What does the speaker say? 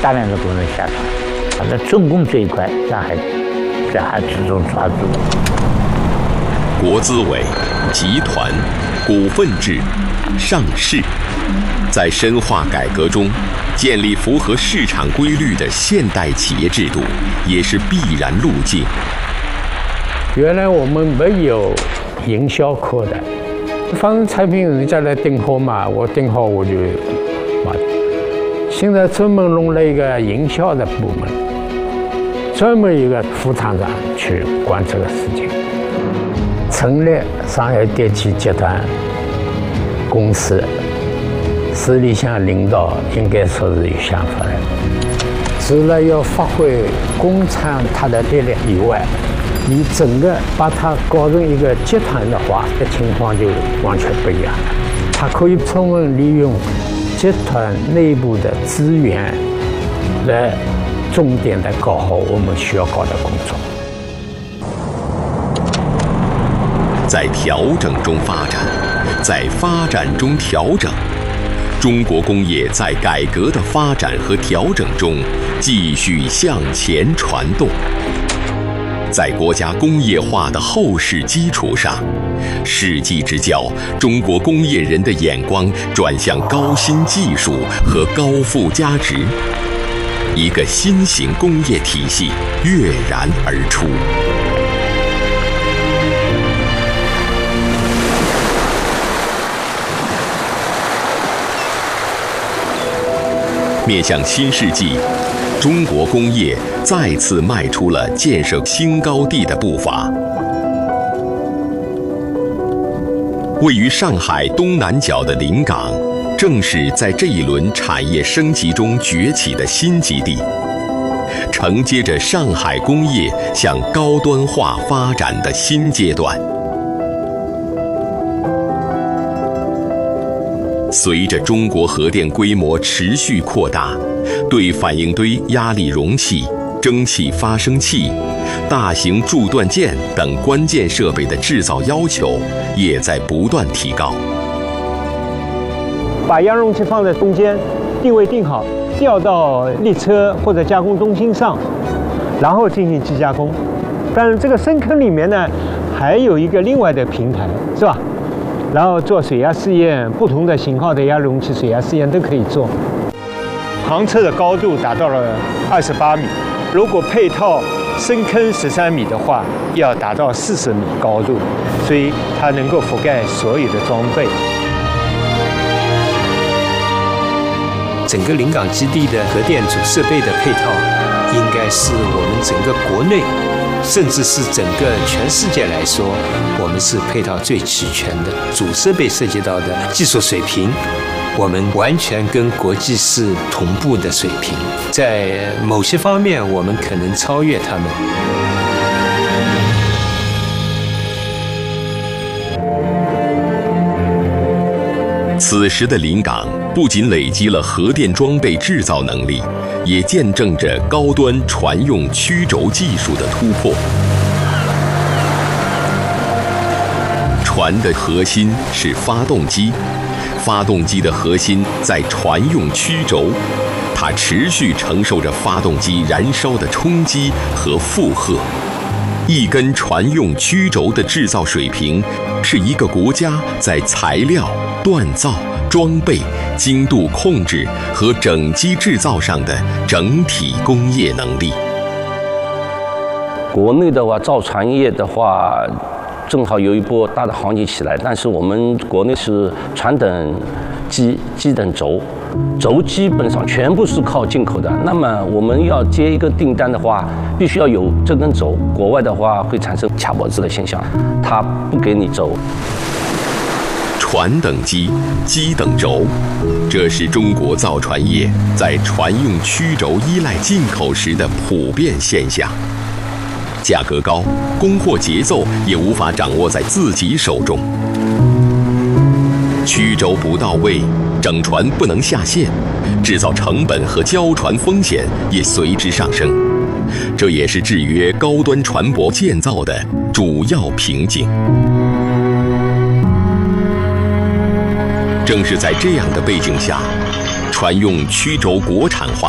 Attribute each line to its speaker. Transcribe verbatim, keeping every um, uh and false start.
Speaker 1: 大量的工人下岗。那重工这一块，上海上海始终抓住了。
Speaker 2: 国资委、集团、股份制、上市，在深化改革中，建立符合市场规律的现代企业制度，也是必然路径。
Speaker 3: 原来我们没有营销科的，反正产品人家来订货嘛，我订好我就买。现在专门弄了一个营销的部门，专门一个副厂长去管这个事情。成立上海电气集团公司，实力上领导应该说是有想法的，除了要发挥工厂它的力量以外，你整个把它搞成一个集团的话，这情况就完全不一样了。它可以充分利用集团内部的资源，来重点的搞好我们需要搞的工作。
Speaker 2: 在调整中发展，在发展中调整，中国工业在改革的发展和调整中继续向前传动。在国家工业化的厚实基础上，世纪之交，中国工业人的眼光转向高新技术和高附加值，一个新型工业体系跃然而出。面向新世纪，中国工业再次迈出了建设新高地的步伐。位于上海东南角的临港，正是在这一轮产业升级中崛起的新基地，承接着上海工业向高端化发展的新阶段。随着中国核电规模持续扩大，对反应堆压力容器、蒸汽发生器、大型铸锻件等关键设备的制造要求也在不断提高。
Speaker 4: 把压容器放在中间，定位定好，调到列车或者加工中心上，然后进行机加工。但是这个深坑里面呢，还有一个另外的平台，是吧？然后做水压试验，不同的型号的压容器水压试验都可以做。航车的高度达到了二十八米，如果配套深坑十三米的话，要达到四十米高度，所以它能够覆盖所有的装备。
Speaker 5: 整个临港基地的核电主设备的配套，应该是我们整个国内，甚至是整个全世界来说，我们是配套最齐全的。主设备涉及到的技术水平，我们完全跟国际是同步的水平，在某些方面我们可能超越他们。
Speaker 2: 此时的临港不仅累积了核电装备制造能力，也见证着高端船用曲轴技术的突破。船的核心是发动机，发动机的核心在船用曲轴，它持续承受着发动机燃烧的冲击和负荷。一根船用曲轴的制造水平，是一个国家在材料、锻造、装备、精度控制和整机制造上的整体工业能力。
Speaker 6: 国内的话，造船业的话，正好有一波大的行情起来，但是我们国内是船等机，机等轴，轴基本上全部是靠进口的。那么我们要接一个订单的话，必须要有这根轴。国外的话会产生卡脖子的现象，它不给你轴。
Speaker 2: 船等机，机等轴，这是中国造船业在船用曲轴依赖进口时的普遍现象。价格高，供货节奏也无法掌握在自己手中。曲轴不到位，整船不能下线，制造成本和交船风险也随之上升。这也是制约高端船舶建造的主要瓶颈。正是在这样的背景下，船用曲轴国产化